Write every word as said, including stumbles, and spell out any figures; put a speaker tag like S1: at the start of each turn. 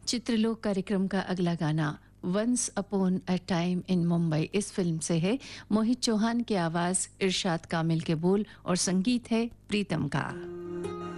S1: चित्रलोक कार्यक्रम का अगला गाना once upon a time in Mumbai इस फिल्म से है। मोहित चौहान की आवाज, इरशाद कामिल के बोल और संगीत है प्रीतम का।